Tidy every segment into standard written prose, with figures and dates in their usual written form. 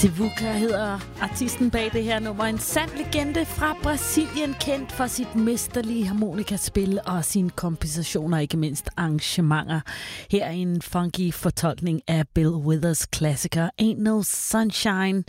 Sivuca hedder artisten bag det her nummer. En sand legende fra Brasilien, kendt for sit mesterlige harmonikaspil og sine kompositioner, ikke mindst arrangementer. Her er en funky fortolkning af Bill Withers klassiker Ain't No Sunshine.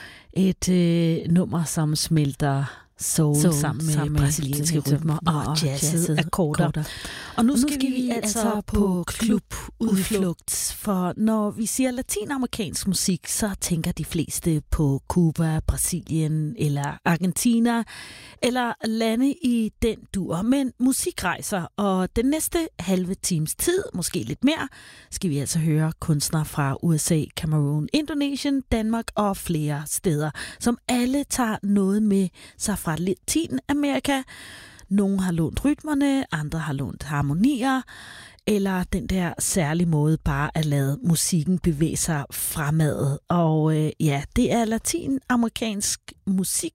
Et nummer, som smelter soul sammen med brasilianske rytmer og jazzede akkorder. Og nu skal vi altså på klubudflugt, for når vi siger latinamerikansk musik, så tænker de fleste på Cuba, Brasilien eller Argentina eller lande i den dur. Men musikrejser, og den næste halve times tid, måske lidt mere, skal vi altså høre kunstnere fra USA, Cameroon, Indonesien, Danmark og flere steder, som alle tager noget med sig fra Latinamerika. Nogle har lånt rytmerne, andre har lånt harmonier, eller den der særlige måde bare at lade musikken bevæge sig fremad. Og ja, det er latinamerikansk musik,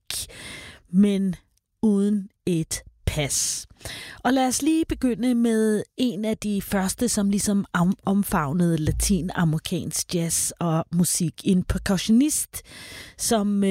men uden et pas. Og lad os lige begynde med en af de første, som ligesom omfavnede latinamerikansk jazz og musik. En percussionist, som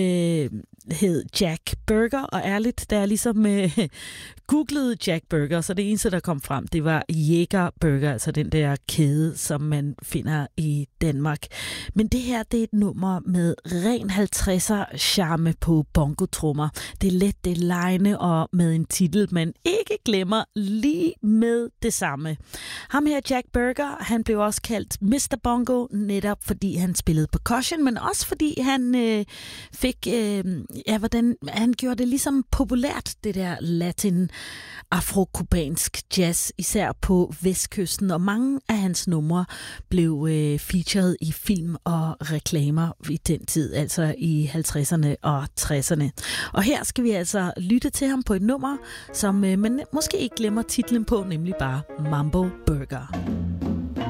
hed Jack Berger, og ærligt, da jeg ligesom googlede Jack Berger, så det eneste, der kom frem, det var Jaeger Burger, altså den der kæde, som man finder i Danmark. Men det her, det er et nummer med ren 50'er charme på bongotrummer. Det er let, det er lejende og med en titel, man ikke glemmer lige med det samme. Ham her, Jack Berger, han blev også kaldt Mr. Bongo, netop fordi han spillede percussion, men også fordi han fik, hvordan han gjorde det ligesom populært, det der latin afrokubansk jazz, især på vestkysten, og mange af hans numre blev featured i film og reklamer i den tid, altså i 50'erne og 60'erne. Og her skal vi altså lytte til ham på et nummer, som man måske ikke glemmer titlen på, nemlig bare Mambo Burger.